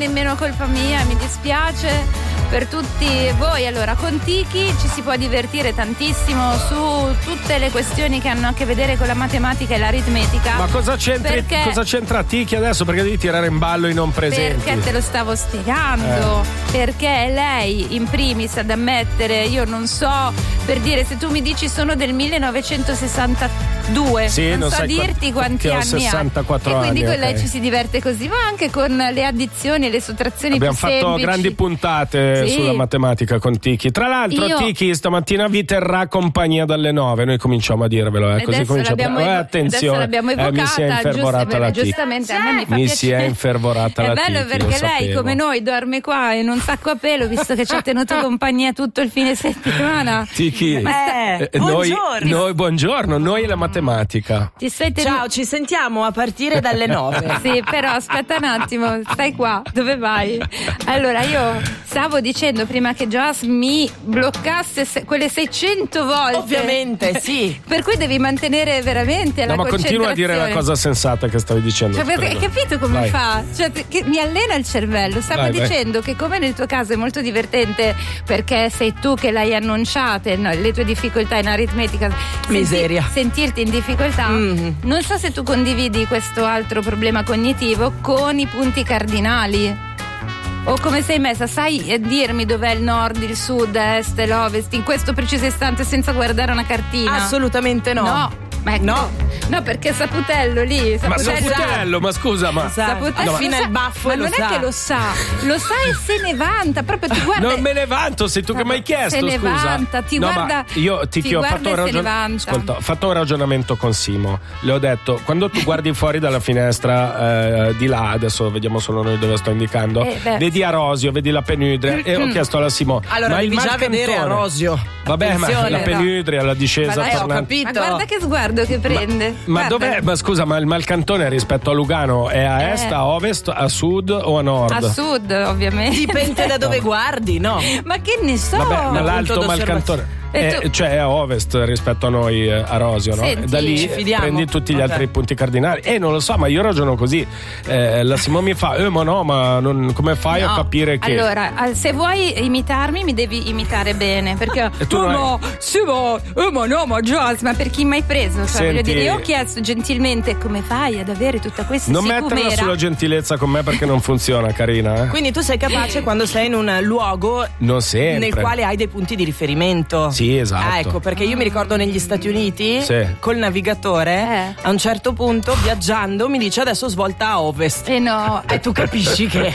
nemmeno colpa mia, mi dispiace per tutti voi. Allora, con Tiki ci si può divertire tantissimo su tutte le questioni che hanno a che vedere con la matematica e l'aritmetica. Ma cosa c'entra Tiki adesso? Perché devi tirare in ballo i non presenti? Perché te lo stavo spiegando. Perché lei in primis ad ammettere, io non so, per dire, se tu mi dici sono del 1962, sì, non so dirti quanti anni ha. 64 e quindi anni, con lei ci si diverte così, ma anche con le addizioni e le sottrazioni abbiamo più semplici. Abbiamo fatto grandi puntate sulla matematica con Tiki. Tra l'altro Tiki stamattina vi terrà compagnia dalle 9. Noi cominciamo a dirvelo, così cominciamo. Attenzione, mi si è infervorata la Tiki. Giustamente, a me mi fa mi si è infervorata la Tiki. È bello perché lei, come noi, dorme qua in un sacco a pelo, visto che ci ha tenuto compagnia tutto il fine settimana. Tiki, buongiorno, noi e la matematica. Ciao, ci sentiamo a partire dalle 9. Sì, però aspetta un attimo, stai qua, dove vai? Allora, io stavo dicendo prima che Joas mi bloccasse quelle 600 volte. Ovviamente, sì. Per cui devi mantenere veramente la concentrazione. Ma continua a dire la cosa sensata che stavi dicendo. Cioè, hai capito come fa? Cioè, che mi allena il cervello. Stavo dicendo che, come nel tuo caso è molto divertente perché sei tu che l'hai annunciate, no, le tue difficoltà in aritmetica. Miseria. Sentirti in difficoltà. Non so se tu condividi questo altro problema cognitivo con i punti cardinali. O come sei messa? Sai dirmi dov'è il nord, il sud, est e l'ovest in questo preciso istante senza guardare una cartina? Assolutamente no. No, perché Saputello lì. Saputello, ma scusa, ma Saputello fino al baffo, ma non è che lo sa e se ne vanta. Proprio ti guarda. Non me ne vanto, sei tu che mi hai chiesto. Se ne scusa. Vanta, ti guarda. Io Tiki, ho fatto ho fatto un ragionamento con Simo. Le ho detto: quando tu guardi fuori dalla finestra di là, adesso vediamo solo noi dove sto indicando, vedi Arosio, vedi la Penudria. E ho chiesto alla Simo: allora, ma devi già vedere Arosio. Vabbè, ma la Penudria, la discesa ho capito. Ma guarda che sguardo che prende. Ma dov'è? Ma scusa, ma il Malcantone rispetto a Lugano è a est, a ovest, a sud o a nord? A sud, ovviamente. Dipende da dove guardi, no? Ma che ne so? Vabbè, ma l'alto Malcantone cioè è a ovest rispetto a noi, a Rosio, no? Senti, da lì prendi tutti gli altri punti cardinali. Non lo so, ma io ragiono così. La Simone mi fa: ma no, ma come fai a capire che. Allora, se vuoi imitarmi, mi devi imitare bene. Perché ma no, ma Joss, ma per chi mi hai preso? Cioè, voglio dire, io ho chiesto gentilmente come fai ad avere tutta questa non metterla sulla gentilezza con me perché non funziona, carina. Quindi tu sei capace quando sei in un luogo nel quale hai dei punti di riferimento. Sì, esatto. Ecco, perché io mi ricordo negli Stati Uniti col navigatore a un certo punto viaggiando mi dice adesso svolta a ovest. E tu capisci che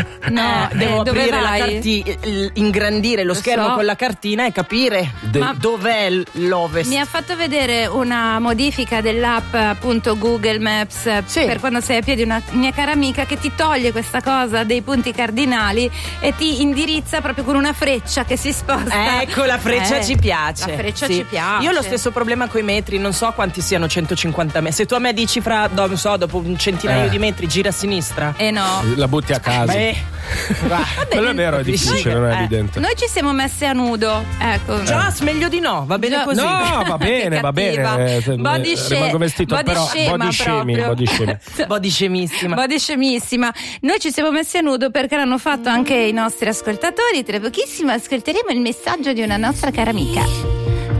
devo aprire la cartina, ingrandire lo schermo con la cartina e capire dov'è l'ovest. Mi ha fatto vedere una modifica dell'app appunto Google Maps per quando sei a piedi, una mia cara amica che ti toglie questa cosa dei punti cardinali e ti indirizza proprio con una freccia che si sposta. Ecco, la freccia ci piace. La freccia ci piace. Io ho lo stesso problema coi metri, non so quanti siano 150 metri. Se tu a me dici dopo un centinaio di metri gira a sinistra. No. La butti a casa. Quello è vero, è difficile, non è evidente. Noi ci siamo messe a nudo. Ecco. Già, meglio di no, va bene così. No, va bene. Rimango vestito, però body scemissima. Noi ci siamo messi a nudo perché l'hanno fatto anche i nostri ascoltatori. Tra pochissimo ascolteremo il messaggio di una nostra cara amica.